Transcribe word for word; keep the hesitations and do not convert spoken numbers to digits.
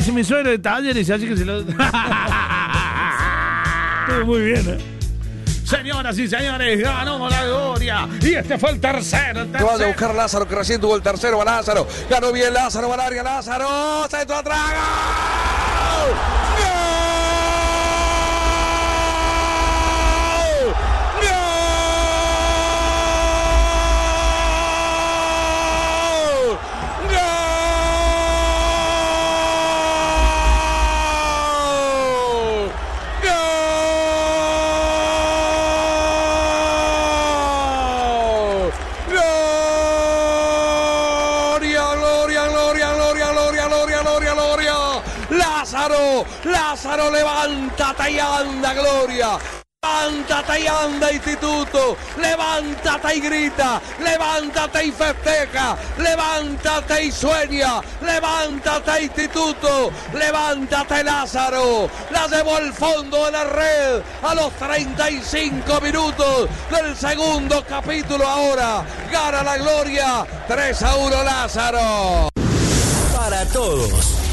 dice mi suegro de Talleres, así que se lo... Estuvo muy bien, ¿eh? Señoras y señores, ganó la gloria. Y este fue el tercero. El tercero. Que vaya a buscar Lázaro, que recién tuvo el tercero. Va Lázaro. Ganó bien Lázaro, va al área Lázaro. Centro atrás. ¡Gol! Lázaro, Lázaro, levántate y anda, Gloria. Levántate y anda, Instituto. Levántate y grita. Levántate y festeja. Levántate y sueña. Levántate, Instituto. Levántate, Lázaro. La llevó al fondo de la red a los treinta y cinco minutos del segundo capítulo. Ahora gana la Gloria. tres a uno Lázaro. Para todos.